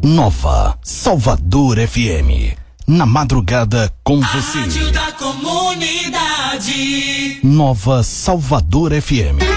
Nova Salvador FM. Na madrugada com você. Rádio da Comunidade. Nova Salvador FM.